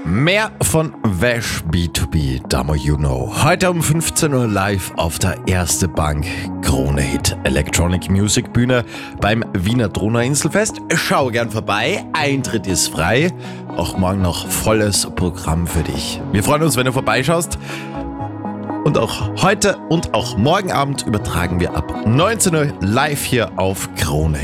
Mehr von Vash B2B, Damo You Know. Heute um 15 Uhr live auf der Erste Bank Krone Hit Electronic Music Bühne beim Wiener Donauinselfest. Schau gern vorbei, Eintritt ist frei. Auch morgen noch volles Programm für dich. Wir freuen uns, wenn du vorbeischaust. Und auch heute und auch morgen Abend übertragen wir ab 19 Uhr live hier auf Krone.